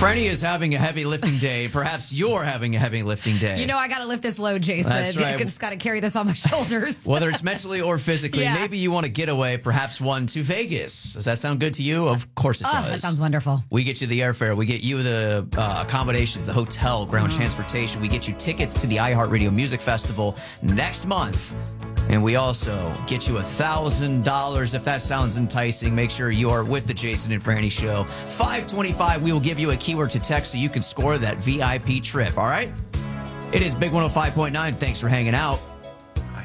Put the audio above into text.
Franny is having a heavy lifting day. Perhaps you're having a heavy lifting day. You know, I got to lift this load, Jason. That's right. I just got to carry this on my shoulders. Whether it's mentally or physically, Yeah. maybe you want to get away, perhaps one to Vegas. Does that sound good to you? Of course it does. That sounds wonderful. We get you the airfare. We get you the accommodations, the hotel, ground transportation. We get you tickets to the iHeartRadio Music Festival next month. And we also get you $1,000 if that sounds enticing. Make sure you are with the Jason and Franny Show. 525, we will give you a keyword to text so you can score that VIP trip, all right? It is Big 105.9. Thanks for hanging out.